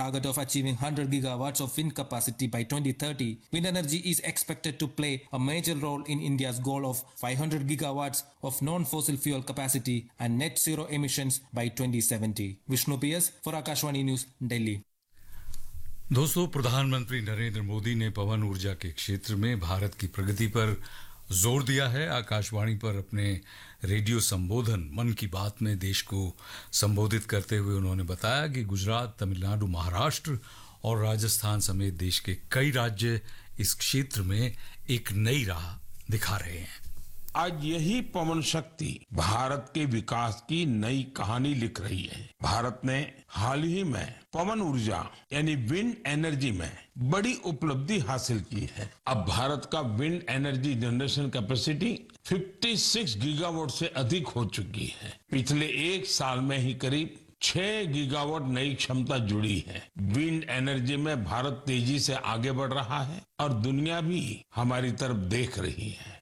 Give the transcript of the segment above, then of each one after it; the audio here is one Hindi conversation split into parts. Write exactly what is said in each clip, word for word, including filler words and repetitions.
target of achieving one hundred gigawatts of wind capacity by twenty thirty, wind energy is expected to play a major role in India's goal of five hundred gigawatts of non-fossil fuel capacity and net zero emissions by twenty seventy. Vishnu P S for Akashvani News, Delhi. दोस्तों, प्रधानमंत्री नरेंद्र मोदी ने पवन ऊर्जा के क्षेत्र में भारत की प्रगति पर जोर दिया है। आकाशवाणी पर अपने रेडियो संबोधन मन की बात में देश को संबोधित करते हुए उन्होंने बताया कि गुजरात, तमिलनाडु, महाराष्ट्र और राजस्थान समेत देश के कई राज्य इस क्षेत्र में एक नई राह दिखा रहे हैं। आज यही पवन शक्ति भारत के विकास की नई कहानी लिख रही है। भारत ने हाल ही में पवन ऊर्जा यानी विंड एनर्जी में बड़ी उपलब्धि हासिल की है। अब भारत का विंड एनर्जी जनरेशन कैपेसिटी छप्पन गीगावाट से अधिक हो चुकी है। पिछले एक साल में ही करीब छह गीगावाट नई क्षमता जुड़ी है। विंड एनर्जी में भारत तेजी से आगे बढ़ रहा है और दुनिया भी हमारी तरफ देख रही है।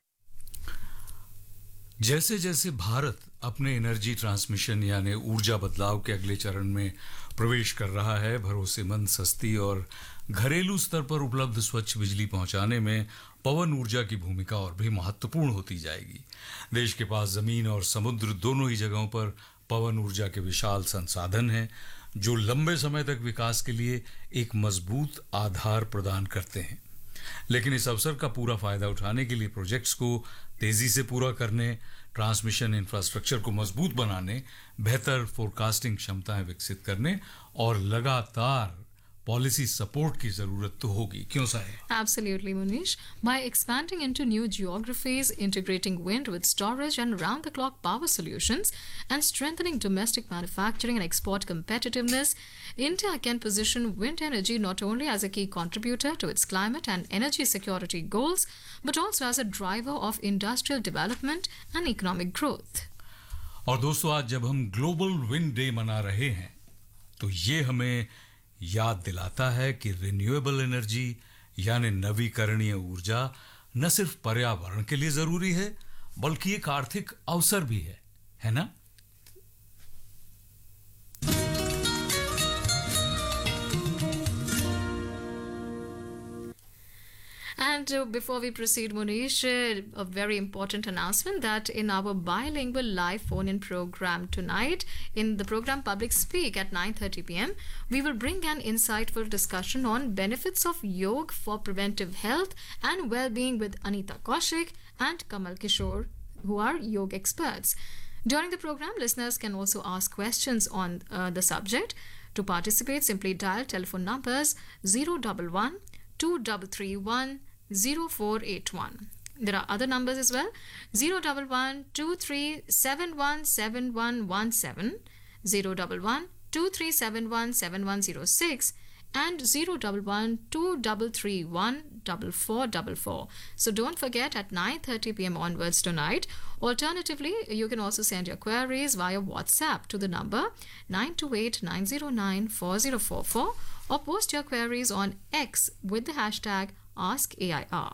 जैसे जैसे भारत अपने एनर्जी ट्रांसमिशन यानी ऊर्जा बदलाव के अगले चरण में प्रवेश कर रहा है, भरोसेमंद, सस्ती और घरेलू स्तर पर उपलब्ध स्वच्छ बिजली पहुंचाने में पवन ऊर्जा की भूमिका और भी महत्वपूर्ण होती जाएगी। देश के पास जमीन और समुद्र दोनों ही जगहों पर पवन ऊर्जा के विशाल संसाधन हैं, जो लंबे समय तक विकास के लिए एक मजबूत आधार प्रदान करते हैं। लेकिन इस अवसर का पूरा फायदा उठाने के लिए प्रोजेक्ट्स को तेजी से पूरा करने, ट्रांसमिशन इंफ्रास्ट्रक्चर को मजबूत बनाने, बेहतर फोरकास्टिंग क्षमताएं विकसित करने और लगातार पॉलिसी सपोर्ट की जरूरत तो होगी। क्यों साहे? Absolutely, Munish. By expanding into new geographies, integrating wind with storage and round-the-clock power solutions, and strengthening domestic manufacturing and export competitiveness, India can position wind energy not only as a key contributor to its climate and energy security goals, but also as a driver of industrial development and economic growth. और दोस्तों, आज जब हम ग्लोबल विंड डे मना रहे हैं, तो ये हमें याद दिलाता है कि रिन्यूएबल एनर्जी यानी नवीकरणीय ऊर्जा न सिर्फ पर्यावरण के लिए जरूरी है, बल्कि एक आर्थिक अवसर भी है, है ना? And uh, before we proceed, Munish, uh, a very important announcement that in our bilingual live phone-in program tonight, in the program Public Speak at nine thirty p.m., we will bring an insightful discussion on benefits of yoga for preventive health and well-being with Anita Kaushik and Kamal Kishore, who are yoga experts. During the program, listeners can also ask questions on uh, the subject. To participate, simply dial telephone numbers zero one one, two three three one, zero four eight one. There are other numbers as well: zero one one, two three seven one, seven one one seven, zero one one, two three seven one, seven one zero six, and zero one one, two three three one, four four four four. So don't forget, at nine thirty p.m. onwards tonight. Alternatively, you can also send your queries via WhatsApp to the number nine two eight, nine zero nine, four zero four four or post your queries on X with the hashtag Ask A I R.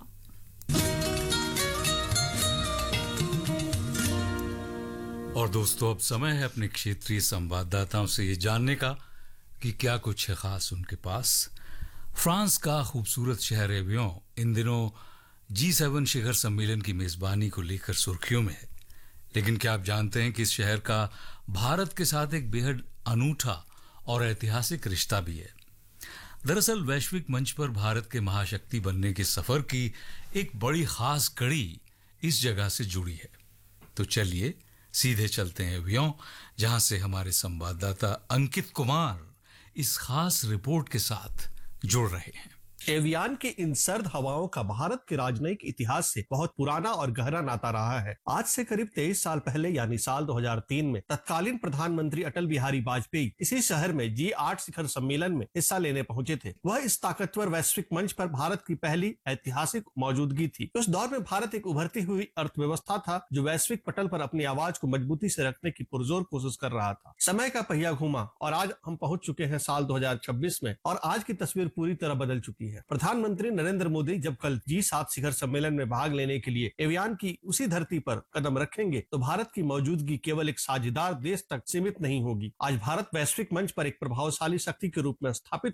और दोस्तों, अब समय है अपने क्षेत्रीय संवाददाताओं से ये जानने का कि क्या कुछ है खास उनके पास। फ्रांस का खूबसूरत शहर एवियन इन दिनों जी सेवन शिखर सम्मेलन की मेजबानी को लेकर सुर्खियों में है। लेकिन क्या आप जानते हैं कि इस शहर का भारत के साथ एक बेहद अनूठा और ऐतिहासिक रिश्ता भी है। दरअसल वैश्विक मंच पर भारत के महाशक्ति बनने के सफर की एक बड़ी खास कड़ी इस जगह से जुड़ी है। तो चलिए सीधे चलते हैं एवियन, जहां से हमारे संवाददाता अंकित कुमार इस खास रिपोर्ट के साथ जुड़ रहे हैं। एवियन के इन सर्द हवाओं का भारत के राजनयिक इतिहास से बहुत पुराना और गहरा नाता रहा है। आज से करीब तेईस साल पहले यानी साल दो हज़ार तीन में तत्कालीन प्रधानमंत्री अटल बिहारी वाजपेयी इसी शहर में जी आठ शिखर सम्मेलन में हिस्सा लेने पहुंचे थे। वह इस ताकतवर वैश्विक मंच पर भारत की पहली ऐतिहासिक मौजूदगी थी। उस दौर में भारत एक उभरती हुई अर्थव्यवस्था था, जो वैश्विक पटल पर अपनी आवाज को मजबूती से रखने की पुरजोर कोशिश कर रहा था। समय का पहिया घूमा और आज हम पहुंच चुके हैं साल दो हज़ार छब्बीस में, और आज की तस्वीर पूरी तरह बदल चुकी है। प्रधानमंत्री नरेंद्र मोदी जब कल जी सात शिखर सम्मेलन में भाग लेने के लिए एवियन की उसी धरती पर कदम रखेंगे, तो भारत की मौजूदगी केवल एक साझेदार देश तक सीमित नहीं होगी। आज भारत वैश्विक मंच पर एक प्रभावशाली शक्ति के रूप में स्थापित